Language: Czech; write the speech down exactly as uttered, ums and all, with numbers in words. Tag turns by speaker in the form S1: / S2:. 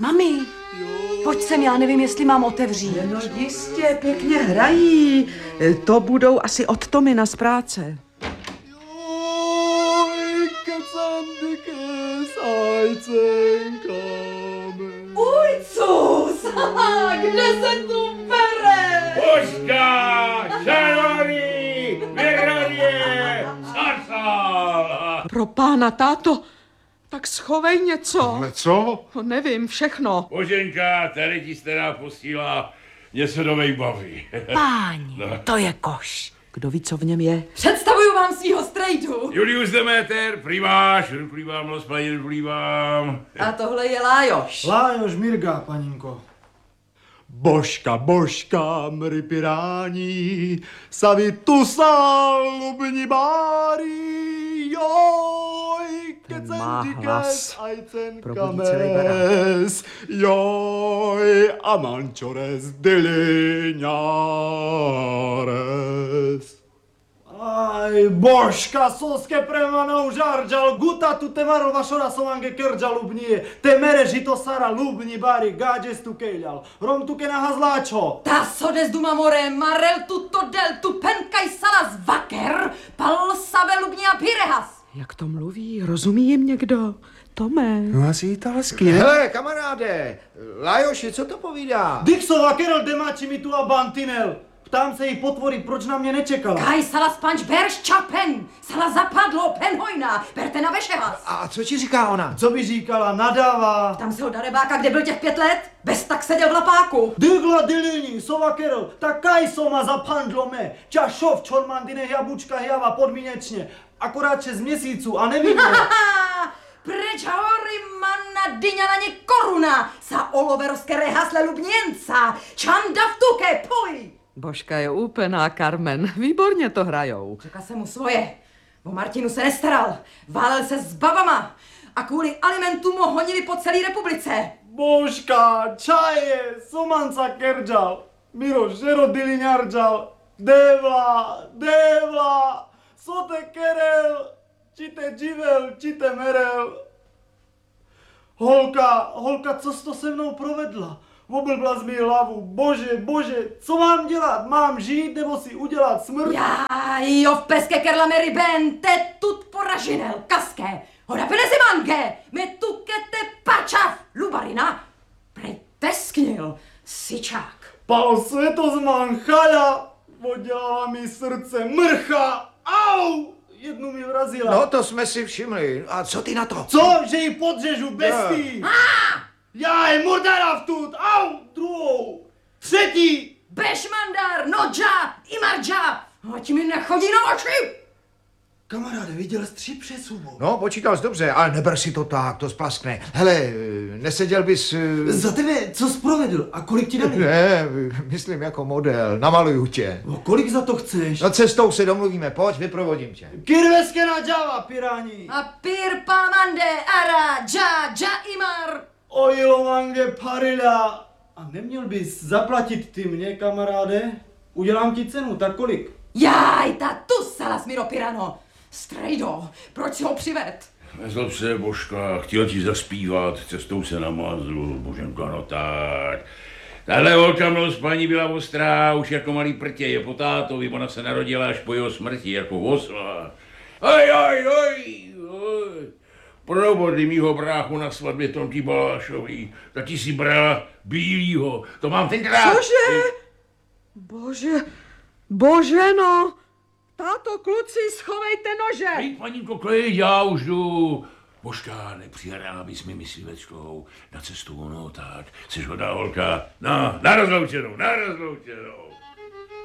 S1: Mami, pojď sem, já nevím, jestli mám otevřít.
S2: No jistě, pěkně hrají. To budou asi od Tomina z práce.
S1: Ujcus, kde se tu bere?
S3: Božka, čarory, vyhradě, zarsal.
S2: Pro pána, táto, tak schovej něco.
S4: Ale co?
S2: No, nevím, všechno.
S3: Boženka, tady ti stará posílá něco do vejbavy.
S1: Páni, no. To je koš.
S2: Kdo ví, co v něm je?
S1: Představuju vám svýho strejdu.
S3: Julius Demeter, primáš, ruplívám, lospaní, ruplívám.
S1: A tohle je Lájoš.
S5: Lájoš Mirga, paninko.
S4: Božka, božka, mry pirání, savi tu salubni bári, joj,
S2: Ten má hlas. Probudí celý
S4: kames, joj, a mančores diliňares.
S5: Aj, božka, soske premanou žarđal, guta tu te maro vašora somange kërđa lubnije, te mere žito sara lubni bari, gađes tu kejljal, rom tu ke nahazlačo.
S1: Ta sodes duma more, marel tutto del tu penkaj salas vaker, pal save lubnia pirehas.
S2: Jak to mluví? Rozumí jim někdo? Tome.
S6: No asi italsky, ne? Hele, kamaráde, Lajoši, co to povídá?
S5: Dixova kerel demači mi tu a bantinel. Ptám se jí potvory, proč na mě nečekala.
S1: Kaj salas panč berš čapen, sala zapadlo penhojna, berte na vešehas.
S6: A co ti říká ona?
S5: Co by říkala, nadává.
S1: Tam se ho darebáka, kde byl těch pět let, bez tak seděl v lapáku.
S5: Dygla dilini, sova kerel, tak kaj soma zapandlo me, čašov čormandine jabučka java podmínečně, akorát šest měsíců a nevím.
S1: Preč hory manna dyňala ně koruna, sa oloveroske rehasle lubněnca, čanda v tuke, poj!
S2: Božka je úplná, Carmen. Výborně to hrajou.
S1: Řekla jsem mu svoje. O Martinu se nestaral. Válel se s babama. A kvůli alimentům ho honili po celé republice.
S5: Božka, čaje, somanca kerđal, miro žero diliňarđal, devla, devla, sote kerel, čite dživel, čite merel. Holka, holka, co jsi to se mnou provedla? Oblbla z mi hlavu, bože, bože, co mám dělat? Mám žít nebo si udělat smrt?
S1: Já, jo, v peske kerla meri ben, te tut poražinel, kaské, hoda penesi mange, me tukete pačav, lubarina, prej tesknil, sičák.
S5: Palo světozman, chala, podělala mi srdce, mrcha, au! Jednu mi vrazila.
S6: No, to jsme si všimli. A co ty na to?
S5: Co? Že ji podřežu bestii? Já je murdara vtud, au! Druhou, třetí!
S1: Bešmandar, nodža, imarđa, ať mi nechodí na oči!
S5: Kamaráde, viděl jsi tři přesuny.
S6: No, počítal jsi dobře, ale neber si to tak, to splaskne. Hele, neseděl bys...
S5: Za tebe, co jsi provedl a kolik ti dali?
S6: Ne, myslím jako model, namaluju tě.
S5: No, kolik za to chceš?
S6: No cestou se domluvíme, pojď, vyprovodím tě.
S5: Kirveske na džava, pirání.
S1: A pir pamande, ara, dža, dža imar.
S5: Ojilo mange parila. A neměl bys zaplatit ty mě, kamaráde? Udělám ti cenu, tak kolik?
S1: Jaj, ta tu salas miro pirano. Strejdo, proč si ho přived?
S3: Nezlob se, Božka, chtěl ti zaspívat, cestou se namazl, Boženka, no tak. Tahle holka mnou paní byla ostrá, už jako malý prtě, je po tátovi, ona se narodila až po jeho smrti, jako osla. Oj, oj, oj, oj. Provody mýho bráchu na svatbě Tomky Balášový, tati si brala bílýho, to mám tenkrát.
S2: Cože? Bože, bože no. Táto, kluci, schovejte nože.
S3: Hej, paninko, klid, já už jdu. Božka, nepřihrá bys mi myslivečkou na cestu, no tak, jsi hodná holka. No, na rozloučenou, na rozloučenou.